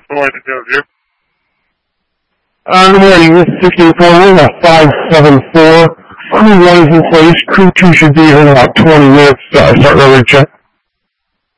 Boyd to do you. Good morning, this is 1641 at 574. Army 1 is in place. Crew 2 should be here in about 20 minutes. Start early check.